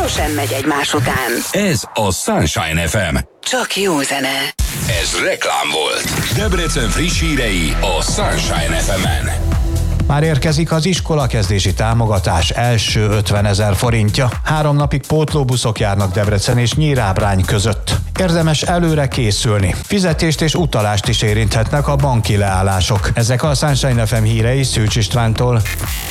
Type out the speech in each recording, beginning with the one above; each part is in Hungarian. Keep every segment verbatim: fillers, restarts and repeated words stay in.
sosem megy egymás után. Ez a Sunshine ef em. Csak jó zene. Ez reklám volt. Debrecen friss hírei a Sunshine ef emen. Már érkezik az iskolakezdési támogatás első ötvenezer forintja. Három napig pótlóbuszok járnak Debrecen és Nyírábrány között. Érdemes előre készülni. Fizetést és utalást is érinthetnek a banki leállások. Ezek a Sunshine ef em hírei Szűcs Istvántól.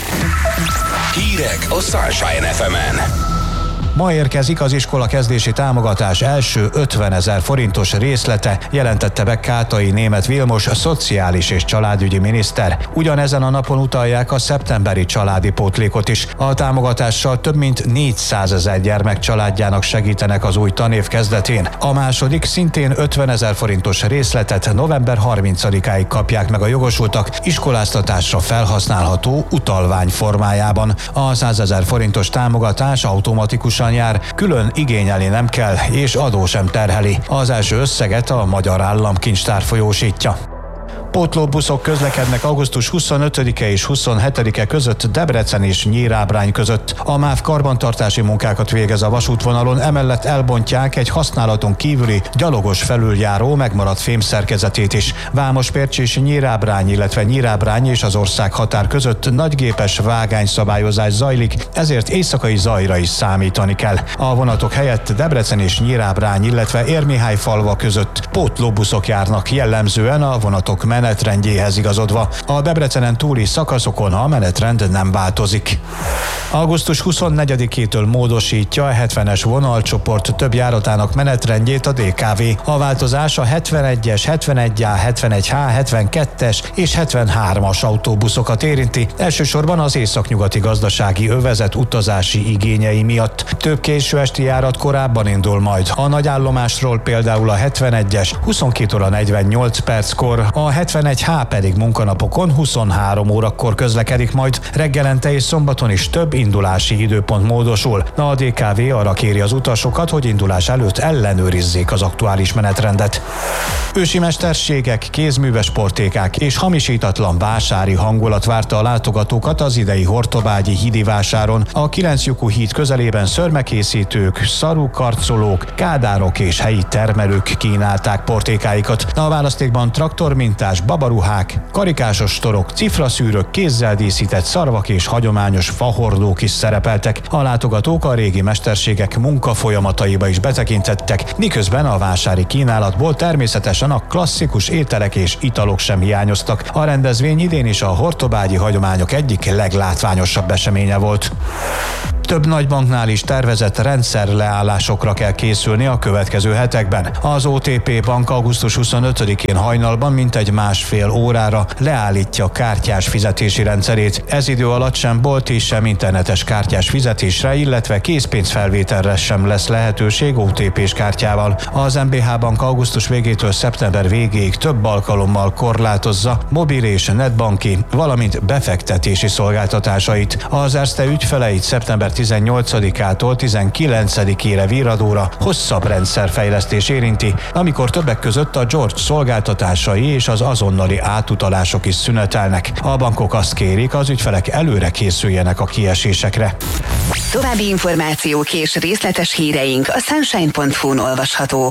Hírek a Sunshine ef emen. Ma érkezik az iskolakezdési támogatás első ötvenezer forintos részlete, jelentette be Kátai Németh Vilmos, a szociális és családügyi miniszter. Ugyanezen a napon utalják a szeptemberi családi pótlékot is. A támogatással több mint négyszázezer gyermek családjának segítenek az új tanév kezdetén. A második, szintén ötvenezer forintos részletet november harmincadikáig kapják meg a jogosultak iskoláztatásra felhasználható utalvány formájában. A százezer forintos támogatás automatikusan jár, külön igényelni nem kell, és adó sem terheli. Az első összeget a Magyar Államkincstár folyósítja. Pótlóbuszok közlekednek augusztus huszonötödike és huszonhetedike között Debrecen és Nyírábrány között. A MÁV karbantartási munkákat végez a vasútvonalon, emellett elbontják egy használaton kívüli gyalogos felüljáró megmaradt fémszerkezetét is. Vámospércs és Nyírábrány, illetve Nyírábrány és az ország határ között nagygépes vágányszabályozás zajlik, ezért éjszakai zajra is számítani kell. A vonatok helyett Debrecen és Nyírábrány, illetve Érmihályfalva között pótlóbuszok járnak, jellemzően a vonatok menetrendjéhez igazodva. A Debrecenen túli szakaszokon a menetrend nem változik. augusztus huszonnegyedikétől módosítja a hetvenes vonalcsoport több járatának menetrendjét a dé ká vé. A változás a hetvenegyes, hetvenegy á, hetvenegy há, hetvenkettes és hetvenhármas autóbuszokat érinti, elsősorban az északnyugati gazdasági övezet utazási igényei miatt. Több késő esti járat korábban indul majd. A nagyállomásról például a hetvenegyes huszonkét óra negyvennyolc perckor, a hetvenegy há pedig munkanapokon huszonhárom órakor közlekedik majd. Reggelente és szombaton is több indulási időpont módosul. A dé ká vé arra kéri az utasokat, hogy indulás előtt ellenőrizzék az aktuális menetrendet. Ősi mesterségek, kézműves portékák és hamisítatlan vásári hangulat várta a látogatókat az idei hortobágyi hídi vásáron. A kilenclyukú híd közelében szörmekészítők, szarukarcolók, kádárok és helyi termelők kínálták portékáikat. A választékban traktormintás babaruhák, karikásos torok, cifraszűrök, kézzel díszített szarvak és hagyományos fahordók is szerepeltek. A látogatók a régi mesterségek munkafolyamataiba is betekintettek, miközben a vásári kínálatból természetesen a klasszikus ételek és italok sem hiányoztak. A rendezvény idén is a hortobágyi hagyományok egyik leglátványosabb eseménye volt. Több nagybanknál is tervezett rendszerleállásokra kell készülni a következő hetekben. Az o té pé bank augusztus huszonötödikén hajnalban mintegy másfél órára leállítja kártyás fizetési rendszerét. Ez idő alatt sem bolti, sem internetes kártyás fizetésre, illetve készpénzfelvételre sem lesz lehetőség o té pés kártyával. Az em bé há Bank augusztus végétől szeptember végéig több alkalommal korlátozza mobil és netbanki, valamint befektetési szolgáltatásait. Az Erste ügyfeleit szeptember tizennyolcadikától tizenkilencedikére virradóra hosszabb rendszerfejlesztés érinti, amikor többek között a George szolgáltatásai és az azonnali átutalások is szünetelnek. A bankok azt kérik, az ügyfelek előre készüljenek a kiesésekre. További információk és részletes híreink a sunshine pont hu-n olvashatók.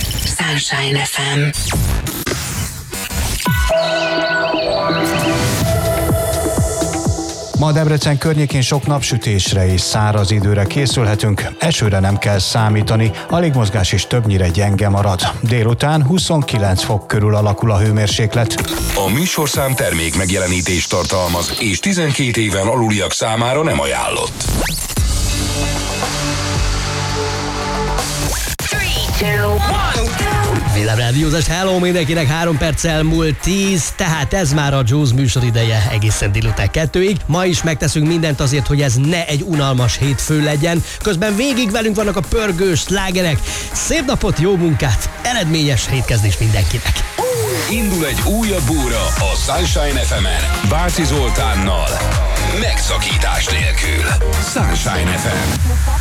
Sunshine ef em. Ma Debrecen környékén sok napsütésre és száraz időre készülhetünk, esőre nem kell számítani, a légmozgás is többnyire gyenge marad. Délután huszonkilenc fok körül alakul a hőmérséklet. A műsorszám termék megjelenítést tartalmaz, és tizenkét éven aluliak számára nem ajánlott. Villámrádiózás, hello mindenkinek, három perccel múlt tíz, tehát ez már a Juice műsor ideje egészen délután kettőig. Ma is megteszünk mindent azért, hogy ez ne egy unalmas hétfő legyen. Közben végig velünk vannak a pörgős slágerek. Szép napot, jó munkát, eredményes hétkezdés mindenkinek. Indul egy újabb óra a Sunshine ef emen Bácsi Zoltánnal, megszakítás nélkül. Sunshine ef em.